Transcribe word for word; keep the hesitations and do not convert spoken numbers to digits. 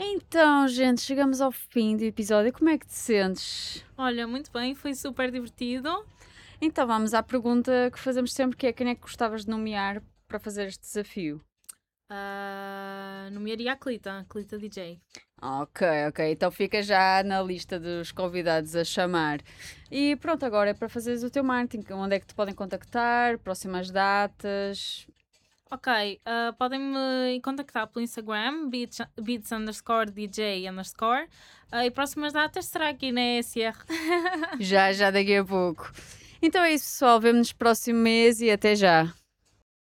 Então, gente, chegamos ao fim do episódio. Como é que te sentes? Olha, muito bem, foi super divertido. Então, vamos à pergunta que fazemos sempre, que é quem é que gostavas de nomear para fazer este desafio? Uh, nomearia a Clita, a Clita D J. Ok, ok. Então fica já na lista dos convidados a chamar. E pronto, agora é para fazeres o teu marketing. Onde é que te podem contactar? Próximas datas? Ok, uh, podem-me contactar pelo Instagram, beats, beats underscore DJ underscore. Uh, e próximas datas será aqui na E S R. Já, já daqui a pouco. Então é isso, pessoal. Vemo-nos próximo mês e até já.